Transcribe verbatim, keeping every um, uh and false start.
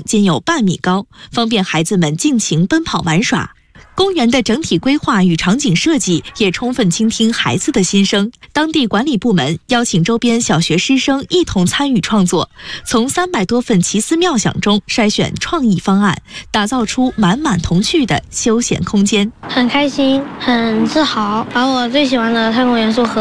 仅有半米高，方便孩子们尽情奔跑玩耍。公园的整体规划与场景设计也充分倾听孩子的心声。当地管理部门邀请周边小学师生一同参与创作，从三百多份奇思妙想中筛选创意方案，打造出满满童趣的休闲空间。 很开心，很自豪，把我最喜欢的太空元素和